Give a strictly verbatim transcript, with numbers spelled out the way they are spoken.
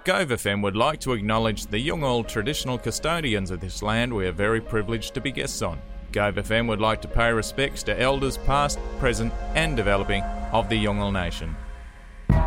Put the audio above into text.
Gove F M would like to acknowledge the Yungal traditional custodians of this land we are very privileged to be guests on. Gove F M would like to pay respects to elders past, present and developing of the Yungal Nation.